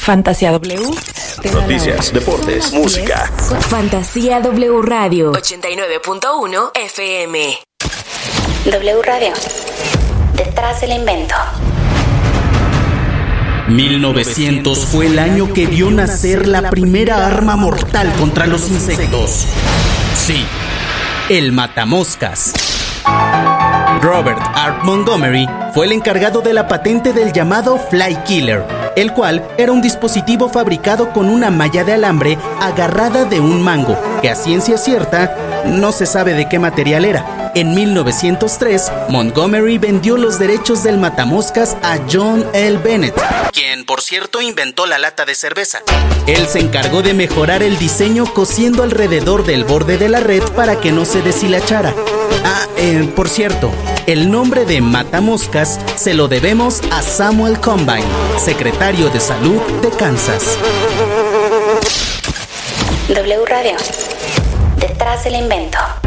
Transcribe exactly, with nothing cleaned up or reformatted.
Fantasía W. Noticias, deportes, música. Fantasía W Radio ochenta y nueve punto uno F M. W Radio. Detrás del invento. mil novecientos fue el año que vio nacer la primera arma mortal contra los insectos. Sí, el matamoscas. Robert Art Montgomery fue el encargado de la patente del llamado Fly Killer, el cual era un dispositivo fabricado con una malla de alambre agarrada de un mango, que a ciencia cierta no se sabe de qué material era. En mil novecientos tres, Montgomery vendió los derechos del matamoscas a John L. Bennett, quien, por cierto, inventó la lata de cerveza. Él se encargó de mejorar el diseño cosiendo alrededor del borde de la red para que no se deshilachara. Ah, eh, por cierto, el nombre de matamoscas se lo debemos a Samuel Combine, secretario de Salud de Kansas. W Radio. Detrás del invento.